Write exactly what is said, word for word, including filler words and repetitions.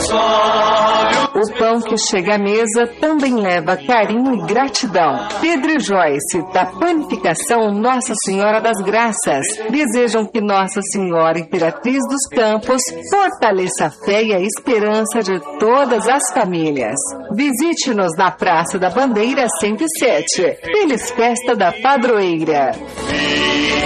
O pão que chega à mesa também leva carinho e gratidão. Pedro e Joyce, da Panificação Nossa Senhora das Graças, desejam que Nossa Senhora Imperatriz dos Campos fortaleça a fé e a esperança de todas as famílias. Visite-nos na Praça da Bandeira cento e sete. Feliz Festa da Padroeira.